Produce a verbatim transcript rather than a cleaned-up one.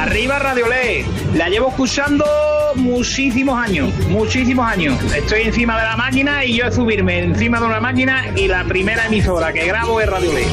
Arriba Radio Ley. La llevo escuchando muchísimos años, muchísimos años. Estoy encima de la máquina y yo he subirme encima de una máquina y la primera emisora que grabo es Radio Ley.